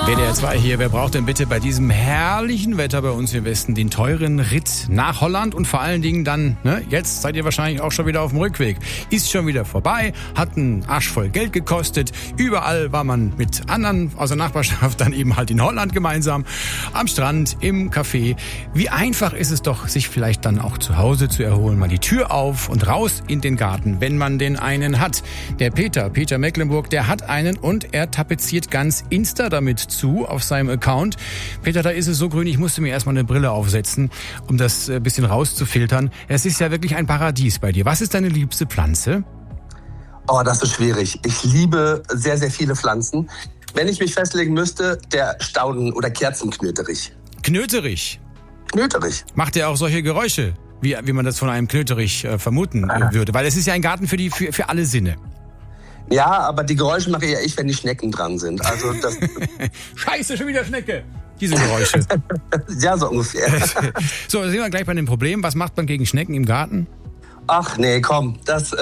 WDR 2 hier. Wer braucht denn bitte bei diesem herrlichen Wetter bei uns im Westen den teuren Ritt nach Holland und vor allen Dingen dann, jetzt seid ihr wahrscheinlich auch schon wieder auf dem Rückweg. Ist schon wieder vorbei, hat einen Arsch voll Geld gekostet. Überall war man mit anderen aus der Nachbarschaft dann eben halt in Holland gemeinsam. Am Strand, im Café. Wie einfach ist es doch, sich vielleicht dann auch zu Hause zu erholen. Mal die Tür auf und raus in den Garten, wenn man den einen hat. Der Peter Mecklenburg, der hat einen und er tapeziert ganz Insta damit zu auf seinem Account. Peter, da ist es so grün, ich musste mir erstmal eine Brille aufsetzen, um das ein bisschen rauszufiltern. Es ist ja wirklich ein Paradies bei dir. Was ist deine liebste Pflanze? Oh, das ist schwierig. Ich liebe sehr, sehr viele Pflanzen. Wenn ich mich festlegen müsste, der Stauden- oder Kerzenknöterich. Knöterich? Knöterich. Macht er auch solche Geräusche, wie man das von einem Knöterich vermuten würde? Weil es ist ja ein Garten für alle Sinne. Ja, aber die Geräusche mache eher ich, wenn die Schnecken dran sind. Also das Scheiße, schon wieder Schnecke. Diese Geräusche. Ja, so ungefähr. So, da sind wir gleich bei dem Problem. Was macht man gegen Schnecken im Garten? Ach nee, komm,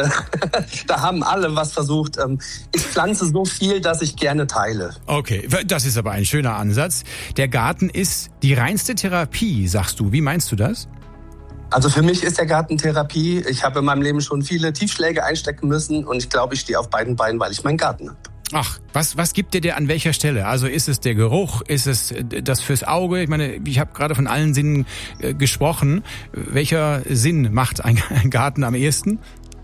da haben alle was versucht. Ich pflanze so viel, dass ich gerne teile. Okay, das ist aber ein schöner Ansatz. Der Garten ist die reinste Therapie, sagst du. Wie meinst du das? Also für mich ist der Garten Therapie. Ich habe in meinem Leben schon viele Tiefschläge einstecken müssen und ich glaube, ich stehe auf beiden Beinen, weil ich meinen Garten habe. Ach, was gibt dir an welcher Stelle? Also ist es der Geruch? Ist es das fürs Auge? Ich meine, ich habe gerade von allen Sinnen gesprochen. Welcher Sinn macht ein Garten am ehesten?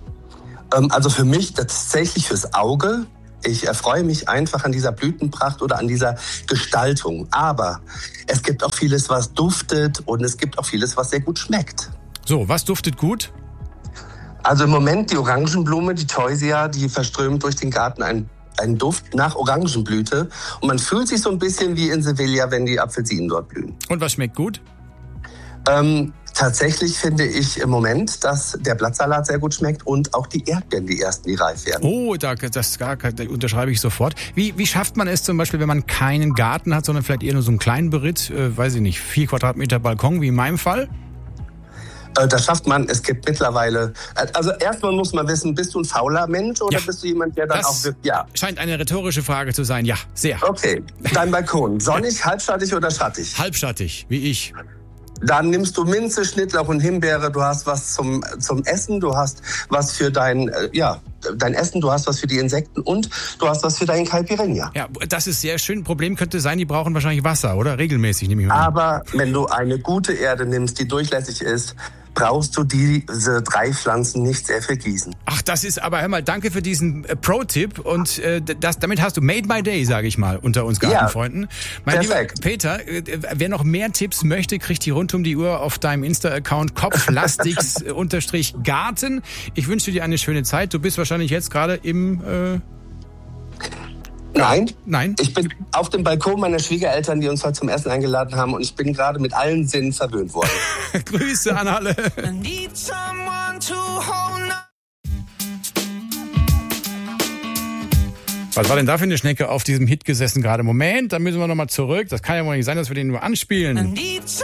Also für mich tatsächlich fürs Auge. Ich erfreue mich einfach an dieser Blütenpracht oder an dieser Gestaltung. Aber es gibt auch vieles, was duftet und es gibt auch vieles, was sehr gut schmeckt. So, was duftet gut? Also im Moment die Orangenblume, die Theusia, die verströmt durch den Garten einen Duft nach Orangenblüte. Und man fühlt sich so ein bisschen wie in Sevilla, wenn die Apfelsinen dort blühen. Und was schmeckt gut? Tatsächlich finde ich im Moment, dass der Blattsalat sehr gut schmeckt und auch die Erdbeeren, die ersten, die reif werden. Oh, das unterschreibe ich sofort. Wie schafft man es zum Beispiel, wenn man keinen Garten hat, sondern vielleicht eher nur so einen kleinen Beritt, 4 Quadratmeter Balkon, wie in meinem Fall? Das schafft man. Es gibt mittlerweile, also erstmal muss man wissen, bist du ein fauler Mensch oder bist du jemand, der dann das auch wirklich, ja. Scheint eine rhetorische Frage zu sein, ja, sehr. Okay, dein Balkon, sonnig, halbschattig oder schattig? Halbschattig, wie ich. Dann nimmst du Minze, Schnittlauch und Himbeere, du hast was zum Essen, du hast was für dein Essen, du hast was für die Insekten und du hast was für deinen Caipirinha. Ja, das ist sehr schön. Problem könnte sein, die brauchen wahrscheinlich Wasser, oder? Regelmäßig, nehme ich mal an. Aber wenn du eine gute Erde nimmst, die durchlässig ist, brauchst du diese 3 Pflanzen nicht sehr viel gießen. Ach, das ist aber, hör mal, danke für diesen Pro-Tipp und damit hast du made my day, sage ich mal, unter uns Gartenfreunden. Mein lieber Peter, wer noch mehr Tipps möchte, kriegt die rund um die Uhr auf deinem Insta-Account kopflastigs_Garten. Ich wünsche dir eine schöne Zeit. Du bist wahrscheinlich jetzt gerade im... Nein. Ich bin auf dem Balkon meiner Schwiegereltern, die uns heute zum Essen eingeladen haben und ich bin gerade mit allen Sinnen verwöhnt worden. Grüße an alle. Was war denn da für eine Schnecke auf diesem Hit gesessen gerade? Moment, da müssen wir nochmal zurück. Das kann ja wohl nicht sein, dass wir den nur anspielen.